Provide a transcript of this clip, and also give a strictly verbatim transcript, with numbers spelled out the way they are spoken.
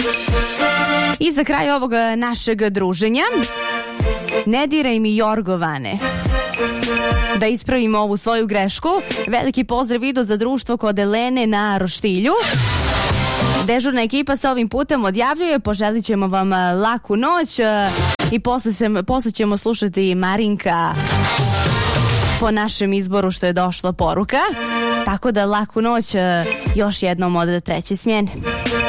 I za kraj ovog našeg druženja, ne diraj mi Jorgovane. Da ispravimo ovu svoju grešku, veliki pozdrav idu za društvo kod Elene na Roštilju. Dežurna ekipa se ovim putem odjavljuje, poželit ćemo vam laku noć i posle, se, posle ćemo slušati Marinka po našem izboru što je došla poruka. Tako da laku noć još jednom od treće smjene.